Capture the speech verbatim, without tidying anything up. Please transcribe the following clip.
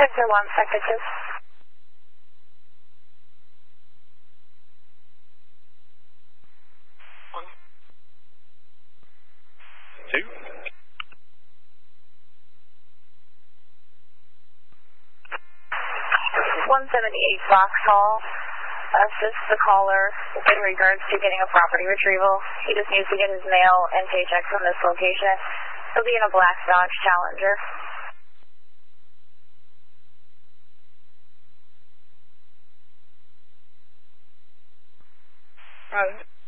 Sector one, Sector two. Two. one seventy-eight Vauxhall. Assist the caller in regards to getting a property retrieval. He just needs to get his mail and paycheck from this location. He'll be in a black Dodge Challenger. Right.